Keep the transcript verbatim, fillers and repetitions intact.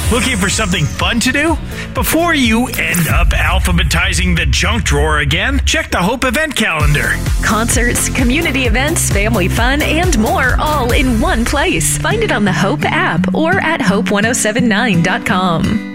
Looking for something fun to do? Before you end up alphabetizing the junk drawer again, check the Hope event calendar. Concerts, community events, family fun, and more all in one place. Find it on the Hope app or at hope ten seventy-nine dot com.